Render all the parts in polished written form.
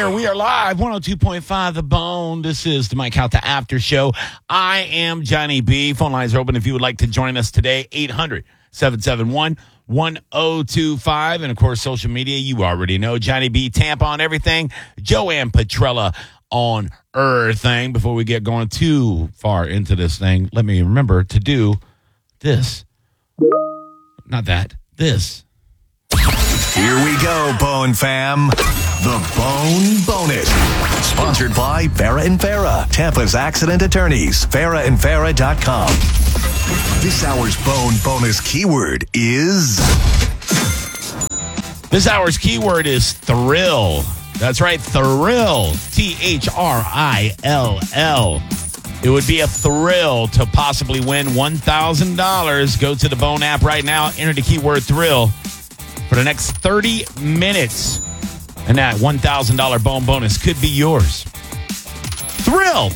here. We are live, 102.5 The Bone. This is the Mike Calta After Show. I am Johnny B. Phone lines are open if you would like to join us today, 800-771-1025. And, of course, social media, you already know. Johnny B. Tampa on everything. Joanne Petrella on everything. Before we get going too far into this thing, let me remember to do this. Not that. This. Here we go, Bone fam. The Bone Bonus. Sponsored by Farah and Farah, Tampa's accident attorneys. FarahandFarah.com. This hour's Bone Bonus keyword is... This hour's keyword is thrill. That's right, thrill. Thrill. It would be a thrill to possibly win $1,000. Go to the Bone app right now, enter the keyword thrill for the next 30 minutes. And that $1,000 Bone bonus could be yours. Thrill.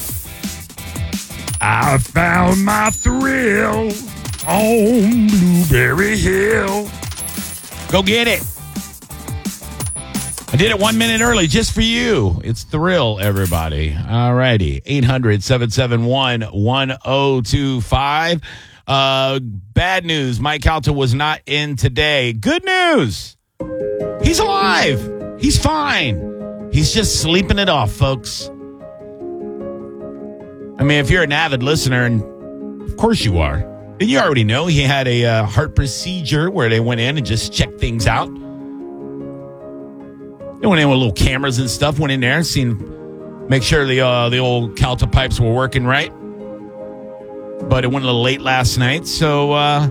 I found my thrill on Blueberry Hill. Go get it. I did it 1 minute early just for you. It's thrill, everybody. All righty. 800-771-1025. Bad news. Mike Calta was not in today. Good news. He's alive. He's fine. He's just sleeping it off, folks. I mean, if you're an avid listener, and of course you are, then you already know he had a heart procedure where they went in and just checked things out. They went in with little cameras and stuff, went in there and make sure the old Calta pipes were working right. But it went a little late last night, so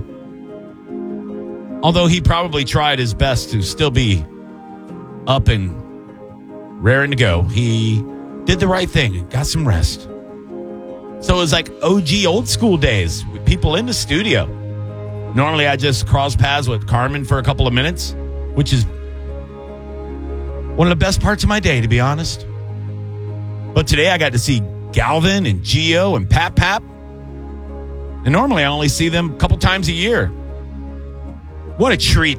although he probably tried his best to still be up and raring to go, he did the right thing and got some rest. So it was like OG old school days with people in the studio. Normally I just cross paths with Carmen for a couple of minutes, which is one of the best parts of my day, to be honest. But today I got to see Galvin and Gio and Pap. And normally I only see them a couple times a year. What a treat.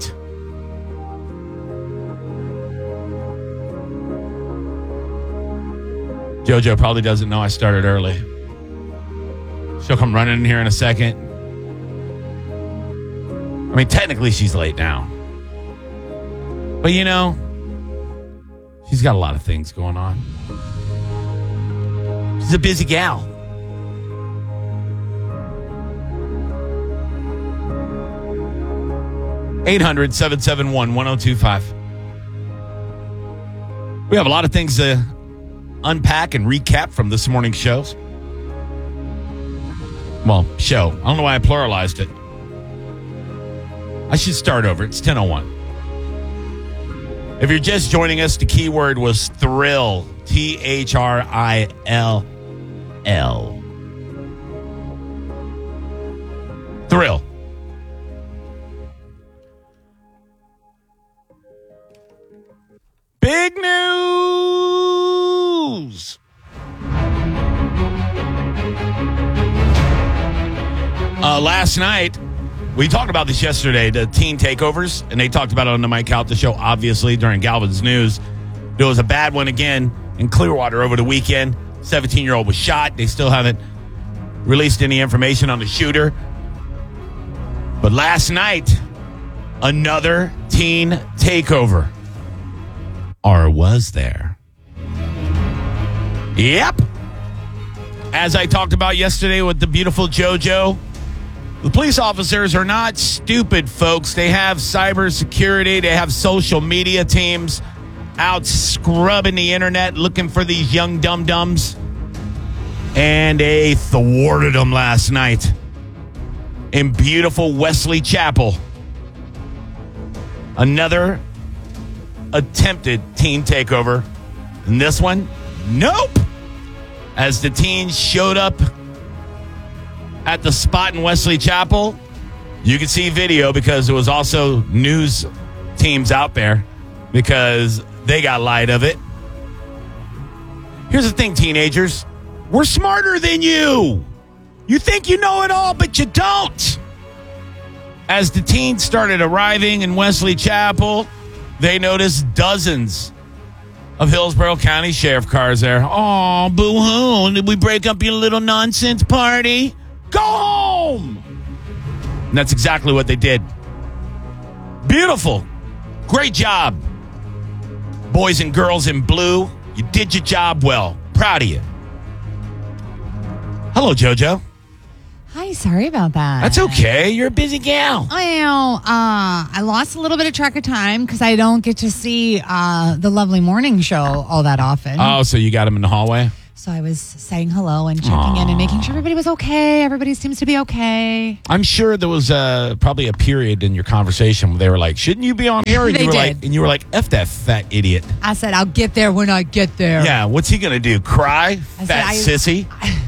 JoJo probably doesn't know I started early. She'll come running in here in a second. I mean, technically she's late now. But you know, she's got a lot of things going on. She's a busy gal. (800-771-1025). We have a lot of things to unpack and recap from this morning's shows. Well, show. I don't know why I pluralized it. I should start over. It's 10:01. If you're just joining us, the keyword was thrill. THRILL. Thrill. Big news. Last night, we talked about this yesterday, the teen takeovers, and they talked about it on the Mike Calta show, obviously, during Galvin's news. There was a bad one again in Clearwater over the weekend. 17-year-old was shot. They still haven't released any information on the shooter. But last night, another teen takeover. Or was there? Yep. As I talked about yesterday with the beautiful JoJo, the police officers are not stupid, folks. They have cybersecurity. They have social media teams out scrubbing the internet looking for these young dum-dums. And they thwarted them last night in beautiful Wesley Chapel. Another attempted teen takeover. And this one, nope. As the teens showed up at the spot in Wesley Chapel, you can see video because there was also news teams out there because they got light of it. Here's the thing, teenagers. We're smarter than you. You think you know it all, but you don't. As the teens started arriving in Wesley Chapel, they noticed dozens of Hillsborough County Sheriff cars there. Oh, boo-hoo. Did we break up your little nonsense party? Go home. And that's exactly what they did. Beautiful. Great job. Boys and girls in blue, you did your job well. Proud of you. Hello, JoJo. Hi, sorry about that. That's okay. You're a busy gal. I know. I lost a little bit of track of time because I don't get to see the lovely morning show all that often. Oh, so you got him in the hallway? So I was saying hello and checking in and making sure everybody was okay. Everybody seems to be okay. I'm sure there was probably a period in your conversation where they were like, shouldn't you be on here? And They you were did. like, and you were like, F that fat idiot. I said, I'll get there when I get there. Yeah, what's he going to do? Cry? I Fat said, sissy?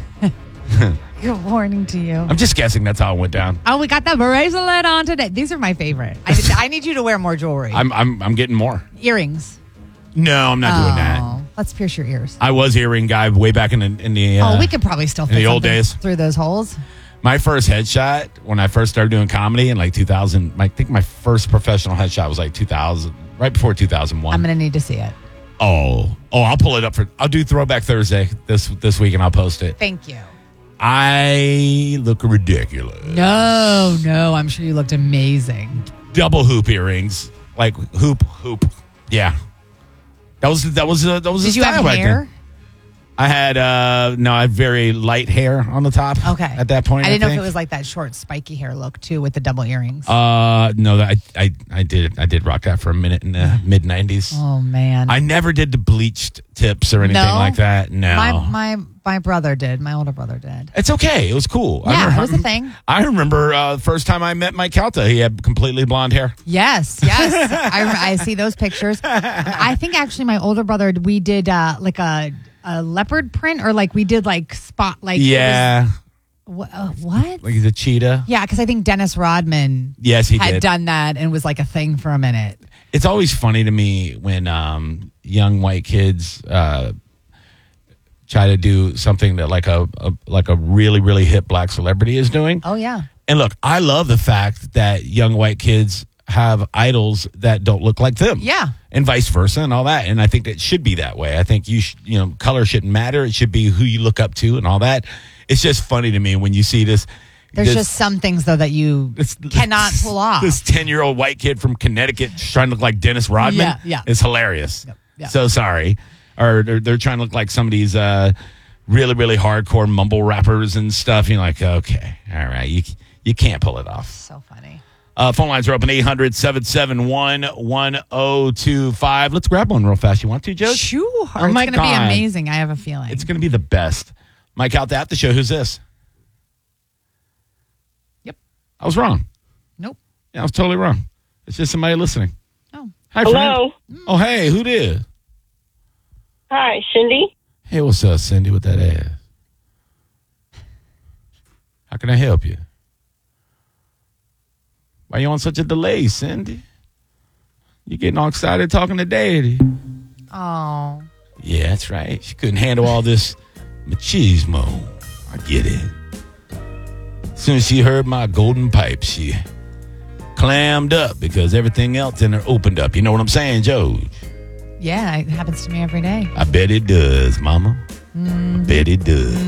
Good morning to you. I'm just guessing that's how it went down. Oh, we got the bracelet on today. These are my favorite. I need you to wear more jewelry. I'm getting more. Earrings. No, I'm not doing that. Oh, let's pierce your ears. I was earring guy way back in the We could probably still fit the old something days. through those holes. My first headshot when I first started doing comedy in like 2000, I think my first professional headshot was like 2000, right before 2001. I'm going to need to see it. Oh, I'll pull it up I'll do Throwback Thursday this week and I'll post it. Thank you. I look ridiculous. No, I'm sure you looked amazing. Double hoop earrings, like hoop. Yeah, that was Did the you style have right hair? there. I had I had very light hair on the top. Okay. At that point, I didn't know if think. it was like that short, spiky hair look too with the double earrings. No, I did rock that for a minute in the mid '90s. Oh man, I never did the bleached tips or anything like that. No, my brother did. My older brother did. it's okay. It was cool. Yeah, it was a thing. I remember the first time I met Mike Calta. He had completely blonde hair. Yes. I see those pictures. I think actually my older brother, we did like a leopard print or like we did like spot like Yeah, what? like he's a cheetah. Yeah, because I think Dennis Rodman Yes, he had did. done that and was like a thing for a minute. It's always funny to me when young white kids try to do something that like a really, really hip black celebrity is doing. Oh yeah. And look, I love the fact that young white kids have idols that don't look like them. Yeah. And vice versa and all that. And I think that should be that way. I think color shouldn't matter. It should be who you look up to and all that. It's just funny to me when you see this. There's just some things though that you cannot pull off. This 10-year-old white kid from Connecticut trying to look like Dennis Rodman. Yeah. It's hilarious. Yeah. So sorry. Or they're trying to look like some of these really, really hardcore mumble rappers and stuff. You're like, okay, all right. You can't pull it off. So funny. Phone lines are open, 800-771-1025. Let's grab one real fast. You want to, Joe? Sure. Oh, it's my going to be God. amazing. I have a feeling. It's going to be the best. Mike out at the show. Who's this? Yep. I was wrong. Nope. Yeah, I was totally wrong. It's just somebody listening. Oh. Hi, Hello. friend. Oh, hey, who did? Hi, Cindy. Hey, what's up, Cindy, with that ass? How can I help you? Why you on such a delay, Cindy? You getting all excited talking to Daddy. Oh. Yeah, that's right. She couldn't handle all this machismo. I get it. As soon as she heard my golden pipe, she clammed up because everything else in her opened up. You know what I'm saying, Joe? Yeah, it happens to me every day. I bet it does, Mama. I bet it does.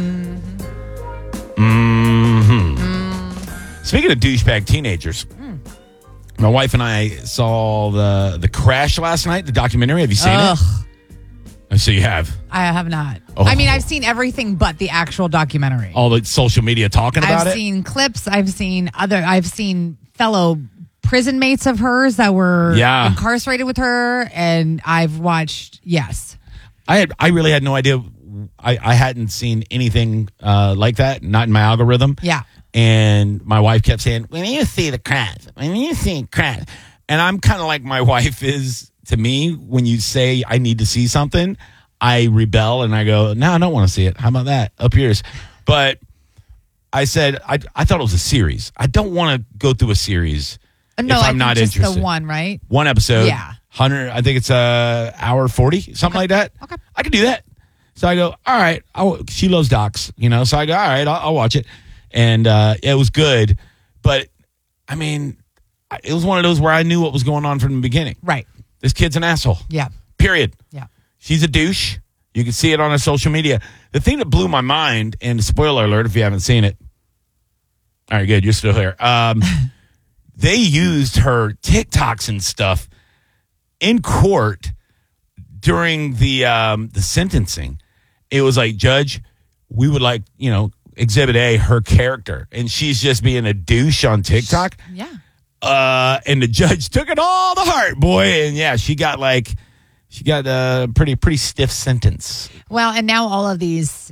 Speaking of douchebag teenagers, my wife and I saw the Crash last night, the documentary. Have you seen it? Oh, so you have? I have not. Oh. I mean, I've seen everything but the actual documentary. All the social media talking about I've it? seen clips. I've seen fellow prison mates of hers that were incarcerated with her, and I've watched. Yes, I really had no idea. I hadn't seen anything like that, not in my algorithm. Yeah. And my wife kept saying, when you see the Crash, when you see Crash. And I'm kind of like my wife is to me. When you say I need to see something, I rebel and I go, no, I don't want to see it. How about that? Up yours. But I said, I thought it was a series. I don't want to go through a series no, if I'm not just interested. the one, right? One episode. Yeah. 100, I think it's hour 40, something like that. Okay. I can do that. So I go, all right. She loves docs, so I go, all right, I'll watch it. And it was good. But, I mean, it was one of those where I knew what was going on from the beginning. Right. This kid's an asshole. Yeah. Period. Yeah. She's a douche. You can see it on her social media. The thing that blew my mind, and spoiler alert if you haven't seen it. All right, good. You're still here. They used her TikToks and stuff in court during the sentencing. It was like, Judge, we would like, Exhibit A, her character. And she's just being a douche on TikTok. Yeah. And the judge took it all to heart, boy. And yeah, she got a pretty stiff sentence. Well, and now all of these,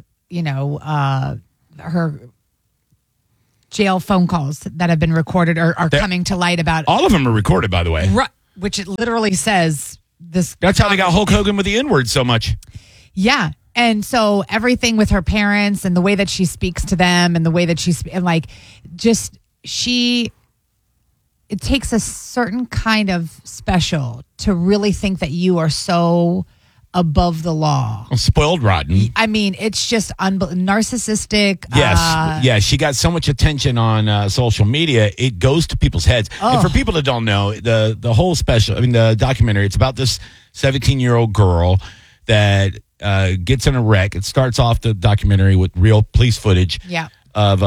her jail phone calls that have been recorded are coming to light about. All of them are recorded, by the way. Which it literally says this. That's how they got Hulk Hogan with the N-word so much. Yeah. And so everything with her parents and the way that she speaks to them and the way that it takes a certain kind of special to really think that you are so above the law. Spoiled rotten. I mean, it's just narcissistic. Yes. Yeah, she got so much attention on social media, it goes to people's heads. Oh. And for people that don't know, the whole the documentary, it's about this 17-year-old girl that gets in a wreck. It starts off the documentary with real police footage of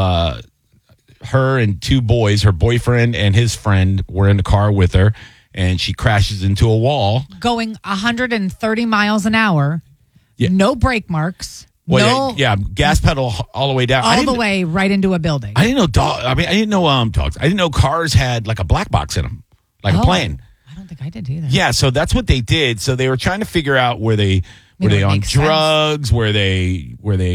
her and two boys. Her boyfriend and his friend were in the car with her, and she crashes into a wall. Going 130 miles an hour. Yeah. No brake marks. Well, gas pedal all the way down. All the way right into a building. I didn't know dogs. I didn't know dogs. I didn't know cars had like a black box in them, like a plane. I don't think I did either. Yeah, so that's what they did. So they were trying to figure out were they on drugs? Sense. Were they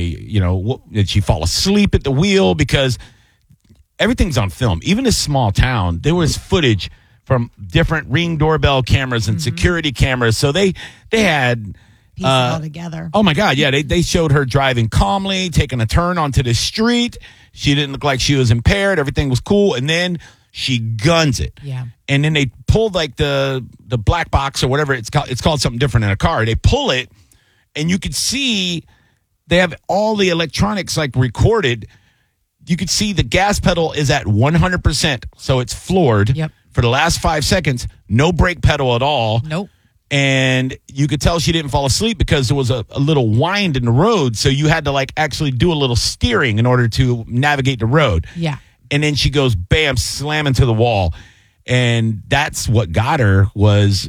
did she fall asleep at the wheel? Because everything's on film. Even this small town, there was footage from different Ring doorbell cameras and security cameras. So they had piece it all together. Oh my God, yeah. They showed her driving calmly, taking a turn onto the street. She didn't look like she was impaired. Everything was cool. And then she guns it. Yeah. And then they pulled like the black box or whatever it's called something different in a car. They pull it, and you could see they have all the electronics like recorded. You could see the gas pedal is at 100%, so it's floored. Yep. For the last 5 seconds. No brake pedal at all. Nope. And you could tell she didn't fall asleep because there was a little wind in the road, so you had to like actually do a little steering in order to navigate the road. Yeah. And then she goes, bam, slam into the wall. And that's what got her was,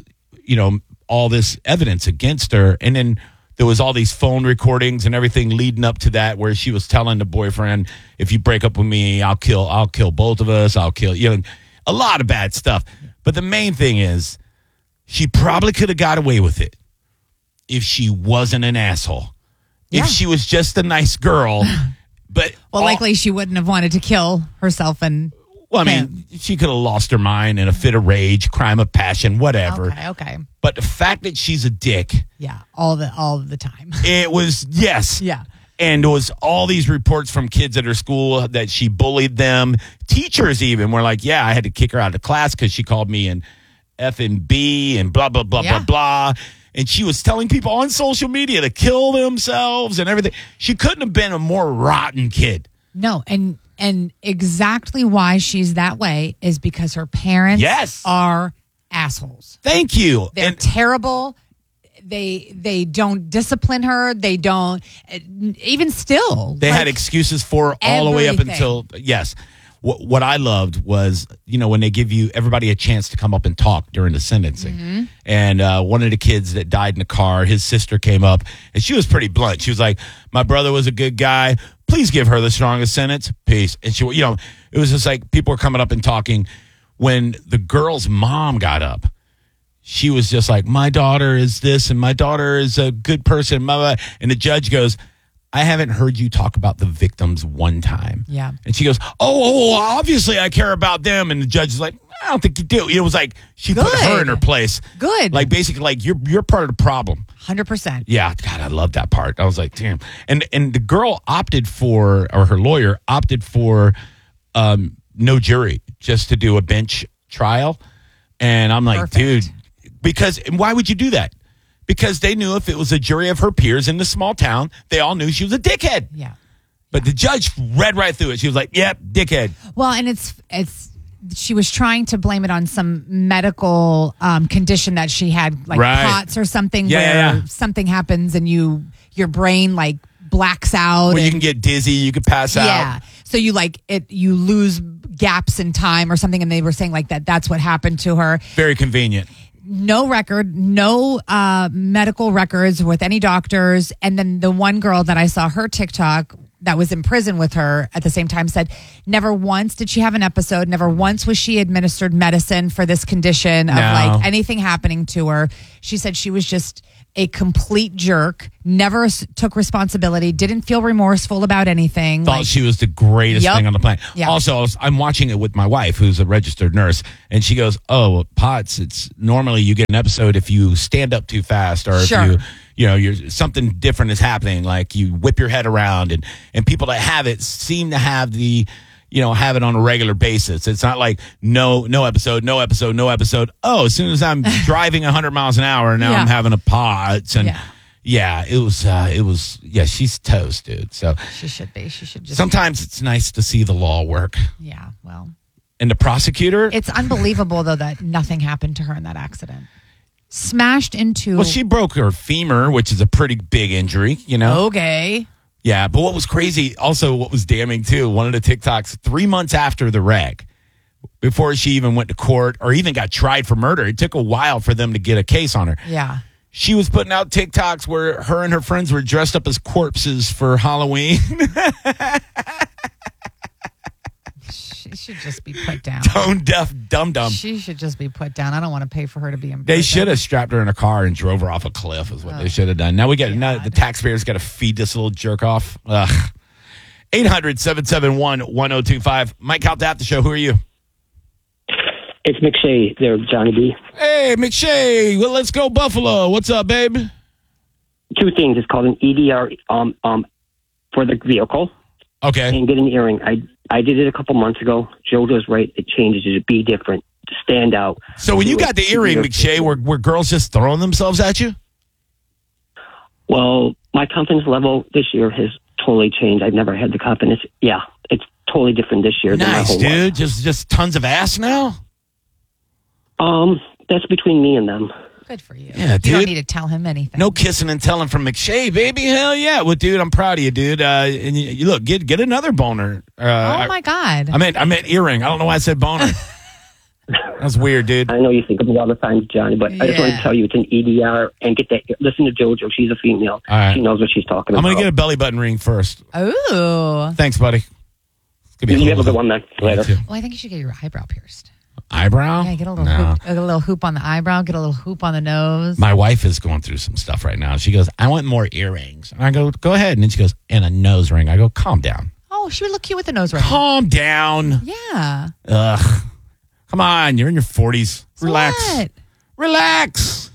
all this evidence against her. And then there was all these phone recordings and everything leading up to that where she was telling the boyfriend, if you break up with me, I'll kill both of us. I'll kill you. A lot of bad stuff. But the main thing is she probably could have got away with it if she wasn't an asshole. Yeah. If she was just a nice girl. But likely she wouldn't have wanted to kill herself and she could have lost her mind in a fit of rage, crime of passion, whatever. Okay. But the fact that she's a dick. Yeah, all the time. It was, yes. Yeah. And there was all these reports from kids at her school that she bullied them. Teachers even were like, I had to kick her out of class because she called me an F and B and blah, blah, blah, blah, blah. And she was telling people on social media to kill themselves and everything. She couldn't have been a more rotten kid. No, and exactly why she's that way is because her parents are assholes. Thank you. They're terrible. They don't discipline her. They don't even still. They had excuses for her all the way up until What I loved was, when they give everybody a chance to come up and talk during the sentencing. Mm-hmm. And one of the kids that died in the car, his sister came up, and she was pretty blunt. She was like, my brother was a good guy. Please give her the strongest sentence. Peace. And she, it was just like people were coming up and talking. When the girl's mom got up, she was just like, my daughter is this, and my daughter is a good person. And the judge goes, I haven't heard you talk about the victims one time. Yeah. And she goes, oh, obviously I care about them. And the judge is like, I don't think you do. It was like she put her in her place. Good. Like basically like you're part of the problem. 100%. Yeah. God, I love that part. I was like, damn. And the girl her lawyer opted for no jury, just to do a bench trial. And I'm like, dude, because why would you do that? Because they knew if it was a jury of her peers in the small town, they all knew she was a dickhead. Yeah. But the judge read right through it. She was like, yep, dickhead. Well, and it's she was trying to blame it on some medical condition that she had, like Right. POTS or something, Yeah, where something happens and your brain like blacks out. Where you and- can get dizzy, you could pass out. Yeah. So you lose gaps in time or something, and they were saying like that's what happened to her. Very convenient. No record, no medical records with any doctors. And then the one girl that I saw her TikTok that was in prison with her at the same time said never once did she have an episode. Never once was she administered medicine for this condition of No. like anything happening to her. She said she was just a complete jerk, never took responsibility, didn't feel remorseful about anything. Thought she was the greatest Yep. thing on the planet. Yeah. Also, I'm watching it with my wife, who's a registered nurse, and she goes, "Oh, POTS. It's normally you get an episode if you stand up too fast, or Sure. if you're something different is happening, like you whip your head around, and people that have it seem to have have it on a regular basis. It's not like no episode. Oh, as soon as I'm driving 100 miles an hour, now Yeah. I'm having a POTS, and Yeah. it was she's toast, dude. So She should be. She should just. sometimes it's nice to see the law work. Yeah, well. And the prosecutor, It's unbelievable, though, that nothing happened to her in that accident. Smashed into. well, she broke her femur, which is a pretty big injury, Okay. Yeah, but what was crazy, also what was damning too, one of the TikToks 3 months after the wreck, before she even went to court or even got tried for murder, it took a while for them to get a case on her. Yeah. She was putting out TikToks where her and her friends were dressed up as corpses for Halloween. She should just be put down. Tone deaf dum-dum. She should just be put down. I don't want to pay for her to be in prison. They should have strapped her in a car and drove her off a cliff is what they should have done. Now now the taxpayers got to feed this little jerk off. 800-771-1025. Mike out at the show. Who are you? It's McShay there, Johnny B. Hey, McShay. Well, let's go Buffalo. What's up, babe? Two things. It's called an EDR for the vehicle Okay. and get an earring. I did it a couple months ago. JoJo's right. It changes it to be different, to stand out. So when you got the earring, McShay, were girls just throwing themselves at you? Well, my confidence level this year has totally changed. I've never had the confidence. Yeah, it's totally different this year than my Nice, whole dude. Just tons of ass now? life. That's between me and them. Good for you. Yeah, You dude. don't need to tell him anything. No kissing and telling from McShay, baby. Hell yeah. Well, dude, I'm proud of you, dude. And you look, get another boner. Oh, my God. I meant earring. I don't know why I said boner. That's weird, dude. I know you think of it all the time, Johnny, but I just want to tell you it's an EDR and get that. Listen to JoJo. She's a female. All right. She knows what she's talking I'm about. going to get a belly button ring first. Oh. Thanks, buddy. It's gonna be You have a good one, man. Later. You too. Well, I think you should get your eyebrow pierced. Eyebrow? Yeah, get a little No. hoop, a little hoop on the eyebrow, get a little hoop on the nose. My wife is going through some stuff right now. She goes, I want more earrings. And I go, go ahead. And then she goes, and a nose ring. I go, calm down. Oh, she would look cute with the nose ring. Calm down. Yeah. Ugh. Come on. You're in your 40s. So Relax. what? Relax.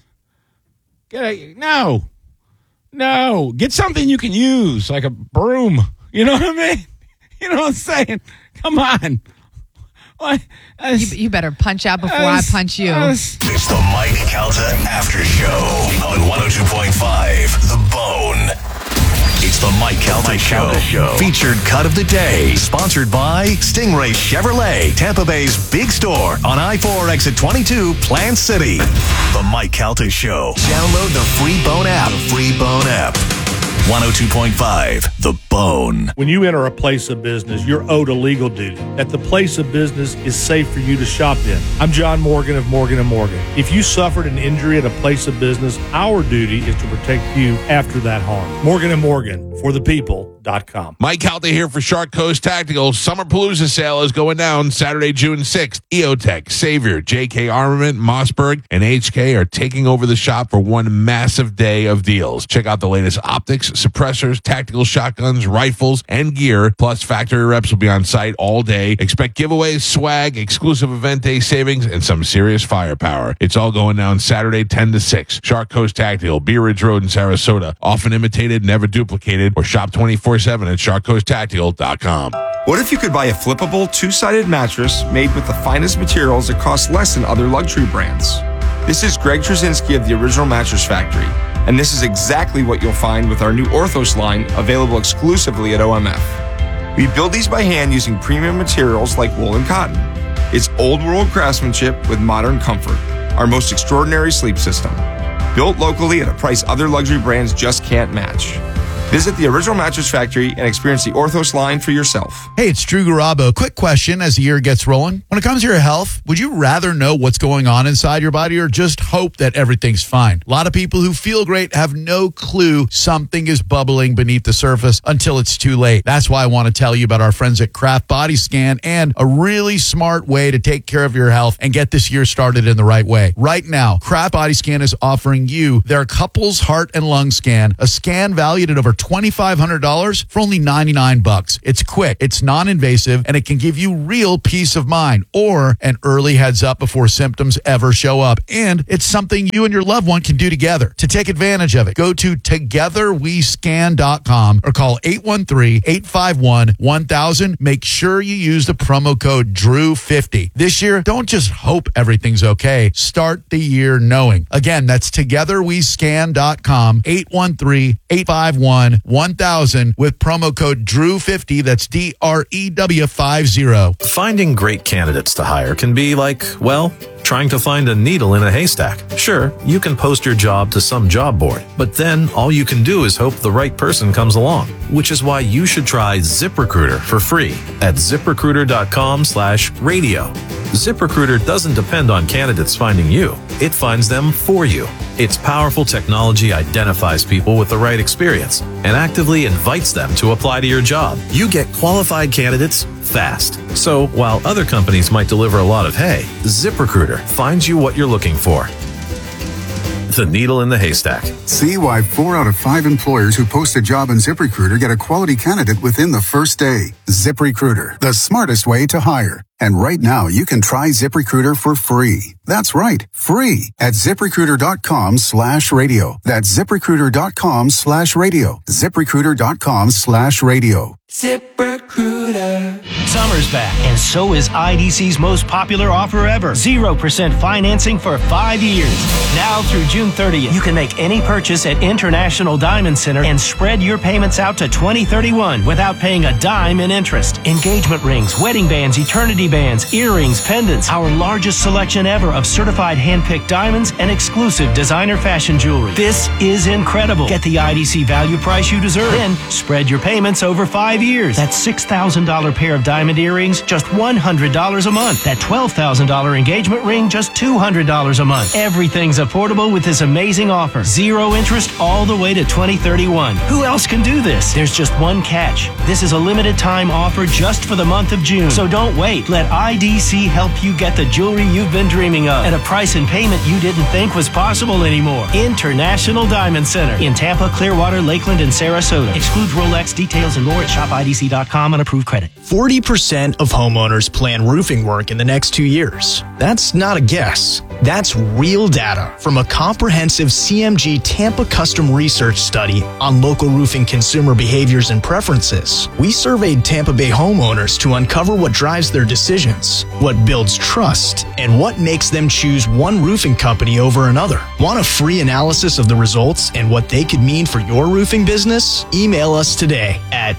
No. Get something you can use, like a broom. You know what I mean? You know what I'm saying? Come on. What? You better punch out before I punch you. It's the Mike Calta After Show on 102.5 The Bone. It's the Mike Calta Show. Featured cut of the day. Sponsored by Stingray Chevrolet, Tampa Bay's big store on I-4 exit 22, Plant City. The Mike Calta Show. Download the free Bone app. 102.5 The Bone. When you enter a place of business, you're owed a legal duty that the place of business is safe for you to shop in. I'm John Morgan of Morgan & Morgan. If you suffered an injury at a place of business, our duty is to protect you after that harm. Morgan & Morgan, for the people.com. Mike Calta here for Shark Coast Tactical. Summer Palooza sale is going down Saturday, June 6th. EOTech, Savior, JK Armament, Mossberg, and HK are taking over the shop for one massive day of deals. Check out the latest optics, suppressors, tactical shotguns, rifles, and gear. Plus, factory reps will be on site all day. Expect giveaways, swag, exclusive event day savings, and some serious firepower. It's all going down Saturday, 10 to 6. Shark Coast Tactical, Bee Ridge Road in Sarasota. Often imitated, never duplicated, or shop 24/7 at sharkcoasttactical.com. What if you could buy a flippable two-sided mattress made with the finest materials that cost less than other luxury brands? This is Greg Trzynski of the Original Mattress Factory, and this is exactly what you'll find with our new Orthos line available exclusively at OMF. We build these by hand using premium materials like wool and cotton. It's old world craftsmanship with modern comfort. Our most extraordinary sleep system. Built locally at a price other luxury brands just can't match. Visit the Original Mattress Factory and experience the Orthos line for yourself. Hey, it's Drew Garabo. Quick question as the year gets rolling. When it comes to your health, would you rather know what's going on inside your body or just hope that everything's fine? A lot of people who feel great have no clue something is bubbling beneath the surface until it's too late. That's why I want to tell you about our friends at Kraft Body Scan and a really smart way to take care of your health and get this year started in the right way. Right now, Kraft Body Scan is offering you their couples heart and lung scan, a scan valued at over $2,500 for only $99. It's quick, it's non-invasive, and it can give you real peace of mind or an early heads up before symptoms ever show up. And it's something you and your loved one can do together. To take advantage of it, go to togetherwescan.com or call 813-851-1000. Make sure you use the promo code DREW50. This year, don't just hope everything's okay. Start the year knowing. Again, that's togetherwescan.com, 813-851-1000 with promo code DREW50. That's DREW50. Finding great candidates to hire can be like, well, trying to find a needle in a haystack. Sure, you can post your job to some job board, but then all you can do is hope the right person comes along, which is why you should try ZipRecruiter for free at ZipRecruiter.com/radio. ZipRecruiter doesn't depend on candidates finding you. It finds them for you. Its powerful technology identifies people with the right experience and actively invites them to apply to your job. You get qualified candidates fast. So while other companies might deliver a lot of hay, ZipRecruiter finds you what you're looking for. The needle in the haystack. See why 4 out of 5 employers who post a job on ZipRecruiter get a quality candidate within the first day. ZipRecruiter, the smartest way to hire. And right now, you can try ZipRecruiter for free. That's right, free at ZipRecruiter.com/radio. That's ZipRecruiter.com/radio. ZipRecruiter.com/radio. ZipRecruiter. Summer's back, and so is IDC's most popular offer ever. 0% financing for 5 years. Now through June 30th, you can make any purchase at International Diamond Center and spread your payments out to 2031 without paying a dime in interest. Engagement rings, wedding bands, eternity bands, earrings, pendants, our largest selection ever of certified hand-picked diamonds and exclusive designer fashion jewelry. This is incredible. Get the IDC value price you deserve. Then spread your payments over 5 years. That $6,000 pair of diamond earrings, just $100 a month. That $12,000 engagement ring, just $200 a month. Everything's affordable with this amazing offer. 0 interest all the way to 2031. Who else can do this? There's just one catch. This is a limited time offer just for the month of June. So don't wait. Let IDC help you get the jewelry you've been dreaming of at a price and payment you didn't think was possible anymore. International Diamond Center in Tampa, Clearwater, Lakeland, and Sarasota. Excludes Rolex. Details and more at shopidc.com on approved credit. 40% of homeowners plan roofing work in the next 2 years. That's not a guess. That's real data from a comprehensive CMG Tampa custom research study on local roofing consumer behaviors and preferences. We surveyed Tampa Bay homeowners to uncover what drives their decisions, what builds trust, and what makes them choose one roofing company over another. Want a free analysis of the results and what they could mean for your roofing business? Email us today at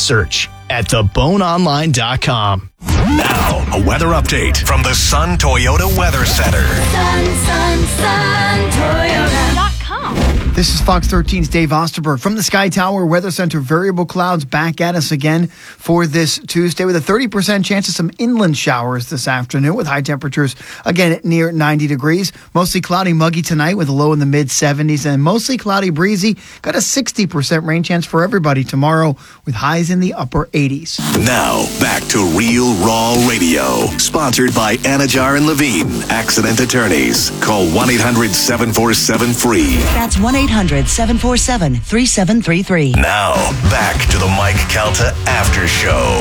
research@theboneonline.com. Now, a weather update from the Sun Toyota Weather Center. Sun Toyota.com. This is Fox 13's Dave Osterberg from the Sky Tower Weather Center. Variable clouds back at us again for this Tuesday with a 30% chance of some inland showers this afternoon with high temperatures again at near 90 degrees. Mostly cloudy, muggy tonight with a low in the mid-70s and mostly cloudy, breezy. Got a 60% rain chance for everybody tomorrow with highs in the upper 80s. Now, back to Real Raw Radio. Sponsored by Anajar and Levine, Accident Attorneys. Call 1-800-747-FREE. That's 1-800-747-3733. Now, back to the Mike Calta After Show.